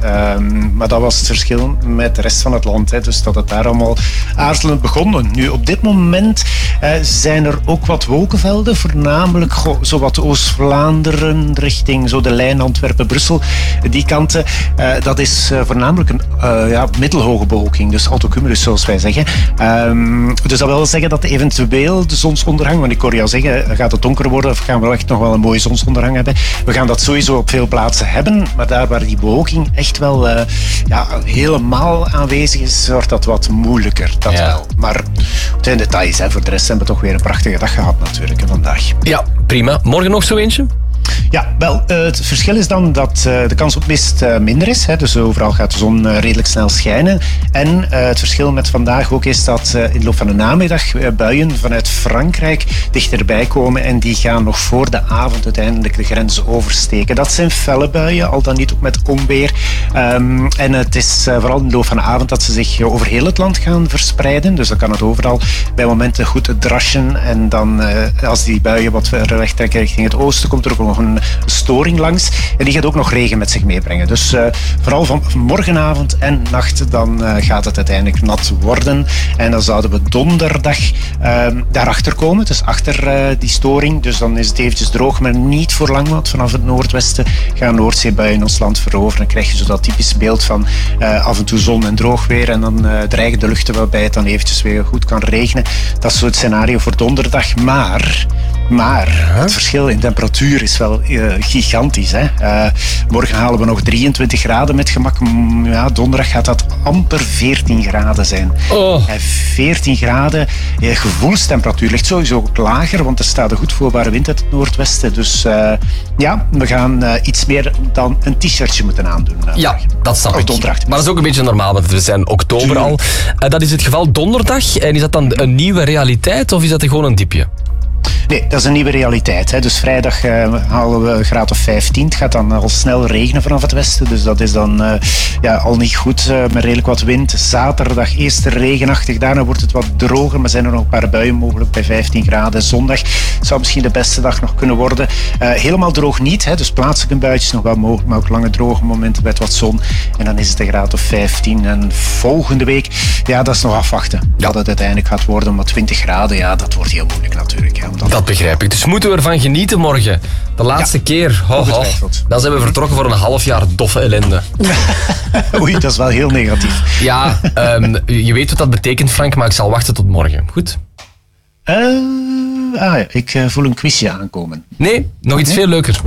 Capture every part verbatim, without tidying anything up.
Um, maar dat was het verschil met de rest van het land. Hè. Dus dat het daar allemaal aarzelend begonnen. Nu, op dit moment uh, zijn er ook wat wolkenvelden. Voornamelijk goh, zo wat Oost-Vlaanderen richting zo de lijn Antwerpen-Brussel. Die kanten. Uh, dat is uh, voornamelijk een uh, ja, middelhoge bewolking. Dus altocumulus, zoals wij zeggen. Um, dus dat wil zeggen dat eventueel de zonsondergang, want ik hoor jou zeggen, gaat het donker worden of gaan we echt nog wel een mooie zonsondergang hebben? We gaan dat sowieso op veel plaatsen hebben, maar daar waar die bewolking echt wel uh, ja, helemaal aanwezig is, wordt dat wat moeilijker. Dat ja. wel. Maar het zijn details. Hè. Voor de rest hebben we toch weer een prachtige dag gehad natuurlijk hè, vandaag. Ja, prima. Morgen nog zo eentje? Ja, wel, uh, het verschil is dan dat uh, de kans op mist uh, minder is. Hè, dus overal gaat de zon uh, redelijk snel schijnen. En uh, het verschil met vandaag ook is dat uh, in de loop van de namiddag uh, buien vanuit Frankrijk dichterbij komen. En die gaan nog voor de avond uiteindelijk de grens oversteken. Dat zijn felle buien, al dan niet ook met onweer. Um, en het is uh, vooral in de loop van de avond dat ze zich uh, over heel het land gaan verspreiden. Dus dan kan het overal bij momenten goed drassen. En dan uh, als die buien wat verder wegtrekken richting het oosten, komt er ook nog een storing langs. En die gaat ook nog regen met zich meebrengen. Dus uh, vooral van morgenavond en nacht dan uh, gaat het uiteindelijk nat worden. En dan zouden we donderdag uh, daarachter komen. Dus achter uh, die storing. Dus dan is het eventjes droog, maar niet voor lang. Want vanaf het noordwesten gaan Noordzeebuien ons land veroveren. Dan krijg je zo dat typische beeld van uh, af en toe zon en droog weer. En dan uh, dreigen de luchten waarbij het dan eventjes weer goed kan regenen. Dat is zo het scenario voor donderdag. Maar... Maar het verschil in temperatuur is wel uh, gigantisch. Hè? Uh, morgen halen we nog drieëntwintig graden met gemak. Ja, donderdag gaat dat amper veertien graden zijn. Oh. En veertien graden, uh, gevoelstemperatuur ligt sowieso ook lager, want er staat een goed voelbare wind uit het noordwesten. Dus uh, ja, we gaan uh, iets meer dan een t-shirtje moeten aandoen. Uh, ja, dat snap oh, ik. Donderdag. Maar dat is ook een beetje normaal, want we zijn oktober Tuurlijk. al. Uh, dat is het geval donderdag. En is dat dan een nieuwe realiteit of is dat gewoon een diepje? Nee, dat is een nieuwe realiteit. Hè. Dus vrijdag uh, halen we een graad of vijftien. Het gaat dan al snel regenen vanaf het westen. Dus dat is dan uh, ja, al niet goed, uh, met redelijk wat wind. Zaterdag eerst regenachtig. Daarna wordt het wat droger, maar zijn er nog een paar buien mogelijk bij vijftien graden. Zondag zou misschien de beste dag nog kunnen worden. Uh, helemaal droog niet, hè. Dus plaatselijke buitjes nog wel mogelijk, maar ook lange droge momenten met wat zon. En dan is het een graad of vijftien. En volgende week, ja, dat is nog afwachten. Dat het uiteindelijk gaat worden, maar twintig graden, ja, dat wordt heel moeilijk natuurlijk. Hè, omdat Dat begrijp ik. Dus moeten we ervan genieten morgen. De laatste ja, keer. Ho, ho. Dan zijn we vertrokken voor een half jaar doffe ellende. Oei, dat is wel heel negatief. Ja, um, je weet wat dat betekent, Frank, maar ik zal wachten tot morgen. Goed? Uh, ah, ja, ik uh, voel een quizje aankomen. Nee, nog iets nee? veel leuker.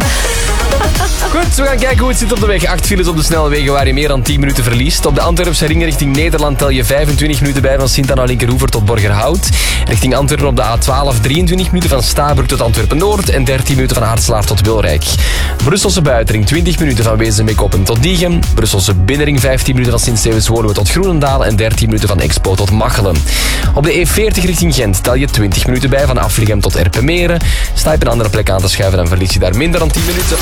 Goed, we gaan kijken hoe het zit op de weg. Acht files op de snelwegen waar je meer dan tien minuten verliest. Op de Antwerpse ring richting Nederland tel je vijfentwintig minuten bij van Sint-Anna Linkeroever tot Borgerhout. Richting Antwerpen op de A twaalf drieëntwintig minuten van Stabroek tot Antwerpen-Noord en dertien minuten van Hartselaar tot Wilrijk. Brusselse buitenring twintig minuten van Wezenbeek-Oppen tot Diegem. Brusselse binnenring vijftien minuten van Sint-Stevens-Woluwe tot Groenendaal en dertien minuten van Expo tot Machelen. Op de E veertig richting Gent tel je twintig minuten bij van Afligem tot Erpenmeren. Sta je op een andere plek aan te schuiven, dan verlies je daar minder dan tien minuten.